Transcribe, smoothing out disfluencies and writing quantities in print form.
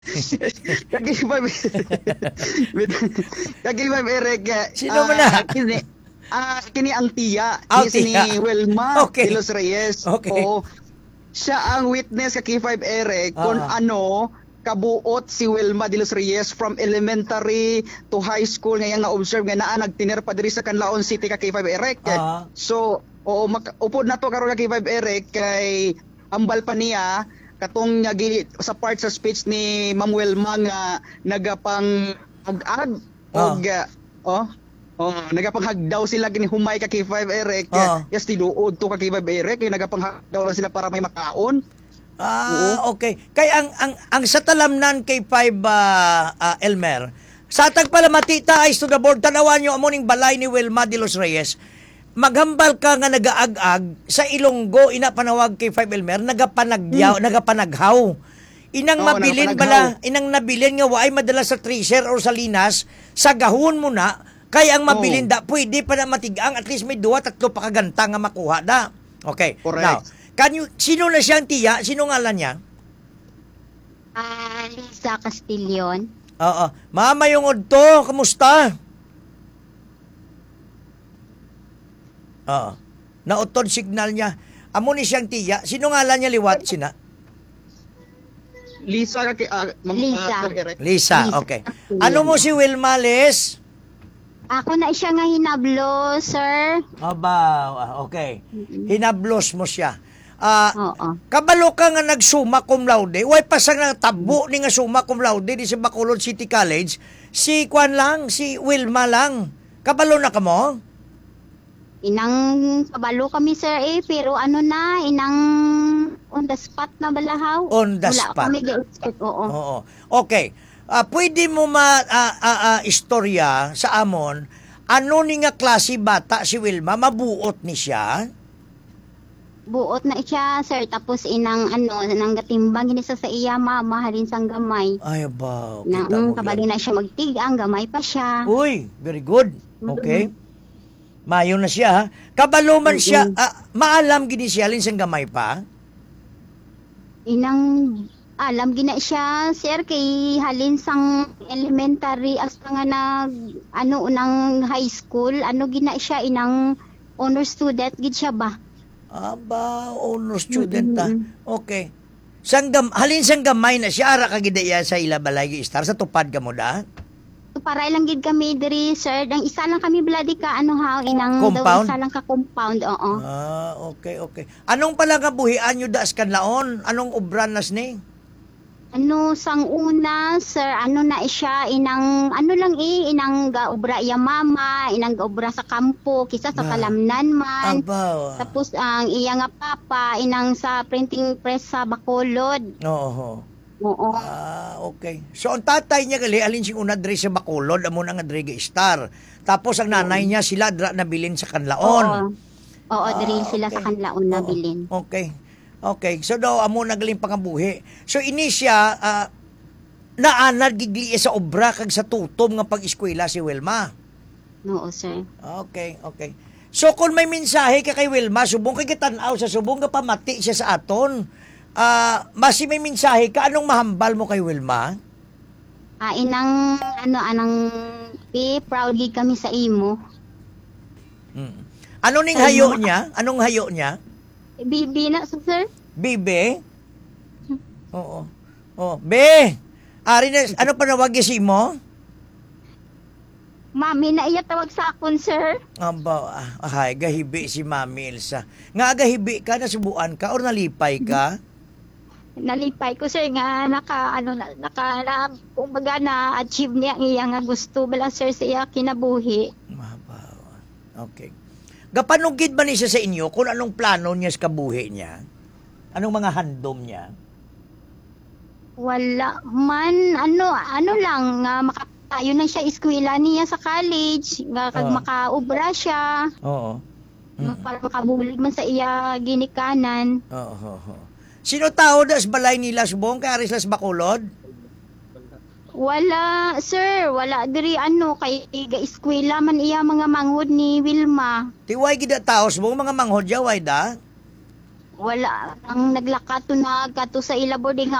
Kagibay kagibay Eric. Sino man na? Kini ang tiya Ah, ni tiya. Wilma Okay. de los Reyes. Okay. Oo. Siya ang witness kay K5 Eric kung ano kabuot si Wilma de los Reyes from elementary to high school ngayang na-observe nga naa nagtiner pa diri sa Canlaon City ka K5 Eric. So, upod na to karon ka K5 Eric kay ambal pa niya katong sa part sa speech ni Ma'am Wilma nga nagapang ag-ag nagapanghagdaw sila gini humay ka K5 Eric. Yes, tiluod to ka K5 Eric kay nagapanghagdaw lang sila para may makaon. Okay. Kay ang sa talamnan kay 5 Elmer. Sa tag pala matita ay to the board tanawan nyo amuning balay ni Wilma de los Reyes. Maghambal ka nga nagaag-ag sa Ilonggo ina panawag kay 5 Elmer nagapanaghaw. Inang mabilin bala, inang nabilin nga waay madala sa treasure or sa linas, sa gahon mo na kay ang mabilin da pwede pa na matigang at least may 2-3 pa kaganta nga makuha da. Okay. Correct. Now, sino na siyang tiya? Sino ngalan niya? Lisa Castillon. Oo. Mama yung to, kamusta? Oo. Nautod signal niya. Amo ni siyang tiya. Sino ngalan niya liwat sina? Lisa Lisa. Lisa, okay. Ano mo si Wilma, Les? Ako na siya nga hinablo, sir. Okay. Hinablos mo siya. Oo. Kabalo ka nga nagsuma cum laude, way pasang natabo ni nga suma cum laude di sa Bacolod City College, si Wilma lang. Kabalo na ka mo? Inang kabalo kami, sir, pero inang on the spot na balahaw. On the Wala spot. kami ga-expect, oo. Okay. Pwede mo istorya sa amon, ano ni nga klase bata si Wilma, mabuot ni siya? Buot na siya, sir, tapos inang nang gatimbang gini sa iya mama halin sang gamay. Ay ba, Nang kabali na siya magtigang, gamay pa siya. Uy, very good. Okay. Mayo na siya, ha? Kabalo man siya, maalam gini siya halin sang gamay pa? Inang alam gina siya, sir, kay halin sang elementary hasta nga unang high school, gina siya inang honor student gid siya ba? Aba, honor student ta. Okay. Halin sang gamay na siya, ara ka gidaya sa ila balay star sa tupad ka mo da? Para lang gid kami diri, sir. Ang isa lang kami bladi ka inang compound? daw isa lang ka compound, oo. Okay. Anong pala nga buhian nyo da askanlaon? Anong obran nas ni? Sang una, sir, na siya, inang gaobra iya mama, inang gaobra sa kampo, kisa sa kalamnan man. Aba. Tapos ang iya nga papa, inang sa printing press sa Bacolod. Oo. Okay. So ang tatay niya gali, alin siyang una dre sa Bacolod, amon ang adre star. Tapos ang nanay niya, sila dra nabilin sa Kanlaon. Oo, diri sila sa Kanlaon nabilin. Okay, so daw amo nagaling pangabuhi. So ini siya naanad gigli sa obra kag sa tutom nga pag-eskwela si Wilma. Oo, sir. Okay. So kung may mensahe ka kay Wilma, subong kay kitanaw sa subong nga pamati siya sa aton. Masi may mensahe ka, anong mahambal mo kay Wilma? Inang proud gid kami sa imo. Ano ning hayo niya? Anong hayo niya? Bibi na, sir. Bibe? Oo. Be! Ari na, ano pa nawag si mo? Mami na iya tawag sa akon, sir. Gahibi si Mami Elsa. Nga gahibi ka, nasubuan ka or nalipay ka? Nalipay ko, sir, nga kumbaga na-achieve niya ang iya nga gusto bala, sir, sa iya kinabuhi. Okay. Gapanugid ba niya sa inyo kung anong plano niya sa kabuhi niya? Anong mga handom niya? Wala man, lang, makatayo na siya, eskwela niya sa college, kag makaubra siya. Oo. Para makabulig man sa iya ginikanan. Oo. Sino tao das balay nila subong kay Aris Las Bacolod? Wala, sir. Wala diri kay ga-eskwela man iya mga manghod ni Wilma. Tiway gida taos mo mga manghod jaway da? Wala ang naglakato na kato sa ila boarding